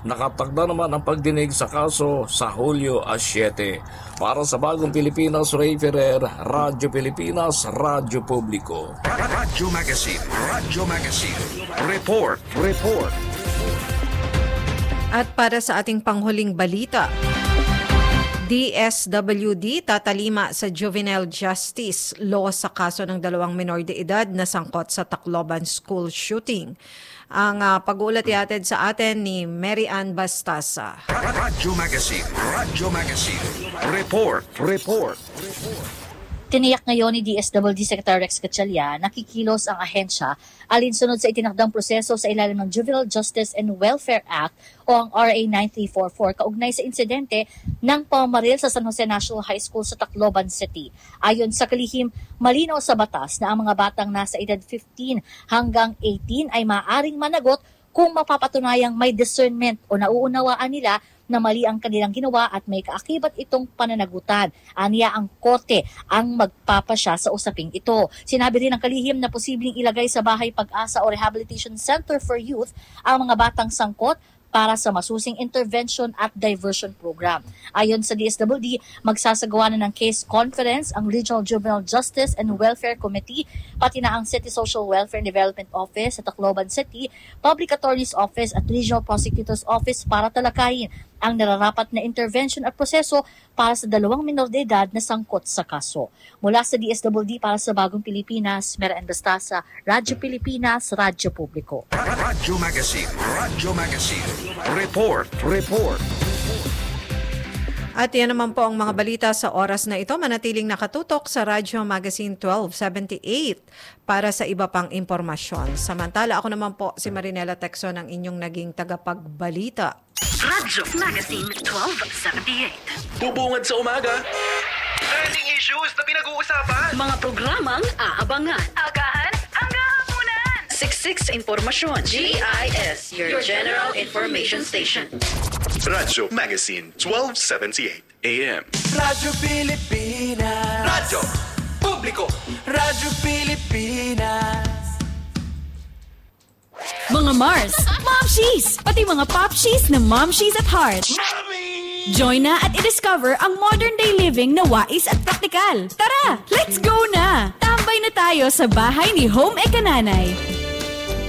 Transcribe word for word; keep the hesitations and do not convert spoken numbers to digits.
Nakatakda naman ang pagdinig sa kaso sa Hulyo siyete. Para sa Bagong Pilipinas, Ray Ferrer, Radyo Pilipinas, Radyo Publiko. Radyo Magazine, Radyo Magazine. Report, report. At para sa ating panghuling balita, D S W D tatalima sa juvenile justice law sa kaso ng dalawang minor de edad na sangkot sa Tacloban school shooting. Ang uh, pag-uulat ihatid sa atin ni Mary Ann Bastasa. Radyo Magazine, Radyo Magazine. Report, report. Tiniyak ngayon ni D S W D Secretary Rex Gatchalian na kikilos ang ahensya alinsunod sa itinakdang proseso sa ilalim ng Juvenile Justice and Welfare Act o ang R A nine three four four kaugnay sa insidente ng pamaril sa San Jose National High School sa Tacloban City. Ayon sa kalihim, malinaw sa batas na ang mga batang nasa edad fifteen hanggang eighteen ay maaaring managot kung mapapatunayang may discernment o nauunawaan nila na mali ang kanilang ginawa at may kaakibat itong pananagutan. Aniya ang korte ang magpapasya sa usaping ito. Sinabi rin ng kalihim na posibleng ilagay sa Bahay Pag-asa o Rehabilitation Center for Youth ang mga batang sangkot para sa masusing intervention at diversion program. Ayon sa D S W D, magsasagawa na ng case conference ang Regional Juvenile Justice and Welfare Committee, pati na ang City Social Welfare and Development Office sa Tacloban City, Public Attorney's Office at Regional Prosecutor's Office para talakayin ang nararapat na intervention at proseso para sa dalawang minor de edad na sangkot sa kaso. Mula sa D S W D para sa Bagong Pilipinas, Mary Ann Bastasa, Radyo Pilipinas, Radyo Publiko. Radyo Magazine, Radyo Magazine. Report, report. At yan naman po ang mga balita sa oras na ito. Manatiling nakatutok sa Radyo Magazine twelve seventy-eight para sa iba pang impormasyon. Samantala, ako naman po si Marinela Texon, ang inyong naging tagapagbalita. Radyo Magazine twelve seventy-eight. Bubungad sa umaga. Trending issues na pinag-uusapan. Mga programang aabangan. Agahan hanggang hapunan. Siksik sa impormasyon. G I S, your general information station. Radyo Magazine twelve seventy-eight A M. Radyo Pilipinas. Radyo Publiko. Radyo Pilipinas. Mga Mars, Momshies! Pati mga Popshies na Momshies at Heart. Mami! Join na at i-discover ang modern day living na wais at praktikal. Tara, let's go na! Tambay na tayo sa bahay ni Home Ekananay.